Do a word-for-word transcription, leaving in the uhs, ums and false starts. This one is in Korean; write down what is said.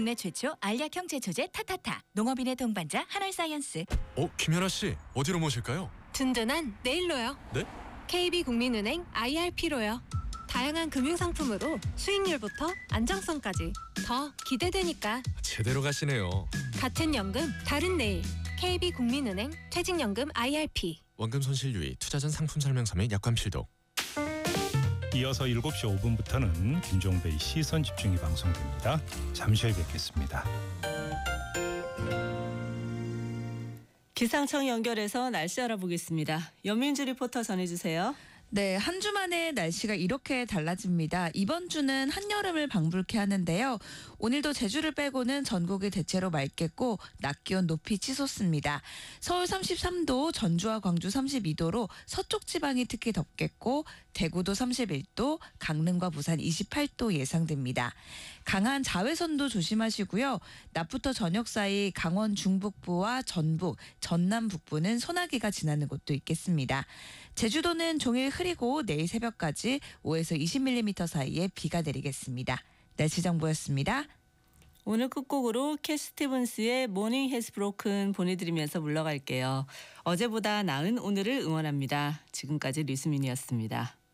국내 최초 알약형 제초제 타타타. 농업인의 동반자 한알사이언스. 어, 김연아 씨, 어디로 모실까요? 든든한 내일로요. 네? 케이비국민은행 아이알피로요. 다양한 금융상품으로 수익률부터 안정성까지 더 기대되니까. 제대로 가시네요. 같은 연금 다른 내일. 케이비국민은행 퇴직연금 아이알피. 원금 손실 유의, 투자 전 상품 설명서 및 약관 필독. 이어서 일곱 시 오 분부터는 김종배의 시선 집중이 방송됩니다. 잠시 후에 뵙겠습니다. 기상청 연결해서 날씨 알아보겠습니다. 연민주 리포터 전해주세요. 네, 한 주 만에 날씨가 이렇게 달라집니다. 이번 주는 한여름을 방불케 하는데요. 오늘도 제주를 빼고는 전국이 대체로 맑겠고 낮 기온 높이 치솟습니다. 서울 삼십삼 도, 전주와 광주 삼십이 도로 서쪽 지방이 특히 덥겠고 대구도 삼십일 도, 강릉과 부산 이십팔 도 예상됩니다. 강한 자외선도 조심하시고요. 낮부터 저녁 사이 강원 중북부와 전북, 전남 북부는 소나기가 지나는 곳도 있겠습니다. 제주도는 종일 흐리고 내일 새벽까지 오에서 이십 밀리미터 사이에 비가 내리겠습니다. 날씨 정보였습니다. 오늘 끝곡으로 캣 스티븐스의 Morning Has Broken 보내드리면서 물러갈게요. 어제보다 나은 오늘을 응원합니다. 지금까지 류수민이었습니다.